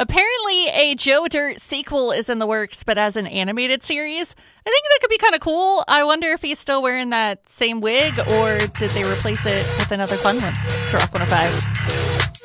Apparently, a Joe Dirt sequel is in the works, but as an animated series. I think that could be kind of cool. I wonder if he's still wearing that same wig, or did they replace it with another fun one? It's Rock 105.